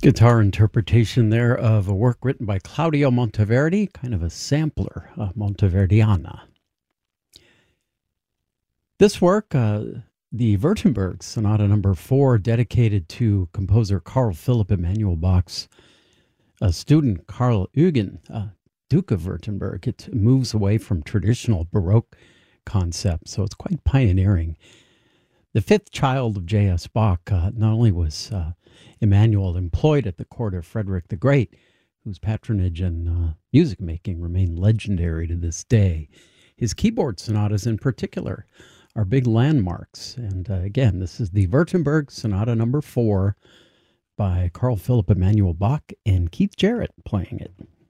Guitar interpretation there of a work written by Claudio Monteverdi, kind of a sampler, Monteverdiana. This work, the Württemberg Sonata Number 4, dedicated to composer Carl Philipp Emanuel Bach's student Karl Eugen, Duke of Württemberg. It moves away from traditional Baroque concepts, so it's quite pioneering. The fifth child of J.S. Bach, not only was Emanuel employed at the court of Frederick the Great, whose patronage and music making remain legendary to this day, his keyboard sonatas in particular are big landmarks. And again, this is the Württemberg Sonata Number 4 by Carl Philipp Emanuel Bach and Keith Jarrett playing it.